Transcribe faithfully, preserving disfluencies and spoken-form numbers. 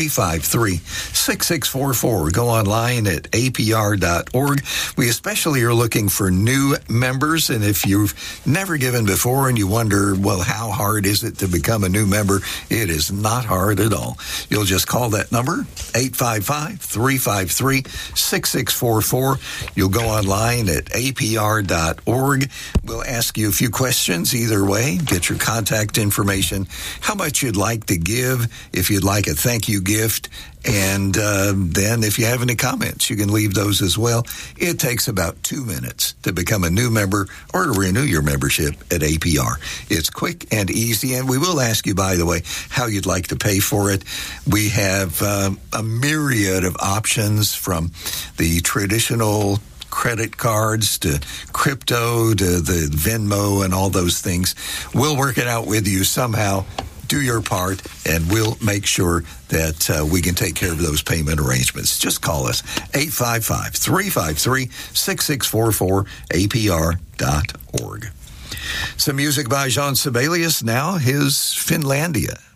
five three, six six four four. Go online at A P R dot org. We especially are looking for new members, and if you've never given before and you wonder, well, how hard is it to become a new member? It is not hard at all. You'll just call that number, eight five five, three five three, six six four four. You'll go online at A P R dot org. We'll ask you a few questions either way, get your contact information, how much you'd like to give, if you'd like a thank you gift, and uh, then if you have any comments, you can leave those as well. It takes about two minutes to become a new member or to renew your membership at A P R. It's quick and easy, and we will ask you, by the way, how you'd like to pay for it. We have um, a myriad of options, from the traditional credit cards to crypto to the Venmo and all those things. We'll work it out with you somehow. Do your part, and we'll make sure that uh, we can take care of those payment arrangements. Just call us, eight five five, three five three, six six four four, A P R dot org. Some music by Jean Sibelius, now his Finlandia.